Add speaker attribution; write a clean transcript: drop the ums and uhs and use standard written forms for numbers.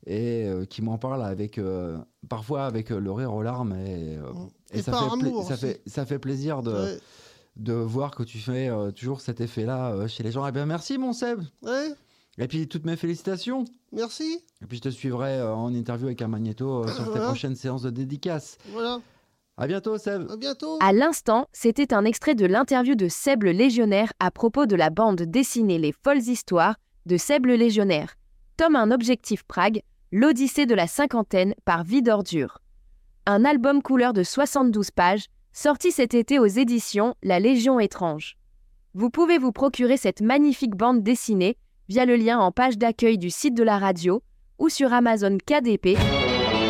Speaker 1: et qui m'en parle parfois avec le rire aux larmes. Et ça,
Speaker 2: par
Speaker 1: fait
Speaker 2: amour
Speaker 1: ça,
Speaker 2: aussi.
Speaker 1: ça fait plaisir de voir que tu fais toujours cet effet-là chez les gens. Eh bien, merci, mon Seb.
Speaker 2: Ouais,
Speaker 1: Et puis, toutes mes félicitations.
Speaker 2: merci.
Speaker 1: Et puis, je te suivrai en interview avec un magnéto sur tes
Speaker 2: Voilà.
Speaker 1: prochaines séances de dédicace.
Speaker 2: Voilà.
Speaker 1: À bientôt, Seb.
Speaker 2: À bientôt.
Speaker 3: À l'instant, c'était un extrait de l'interview de Seb le Légionnaire à propos de la bande dessinée Les Folles Histoires de Seb le Légionnaire. Tome 1 Objectif Prague, l'Odyssée de la cinquantaine par Vie d'Ordure. Un album couleur de 72 pages, sorti cet été aux éditions La Légion étrange. Vous pouvez vous procurer cette magnifique bande dessinée via le lien en page d'accueil du site de la radio ou sur Amazon KDP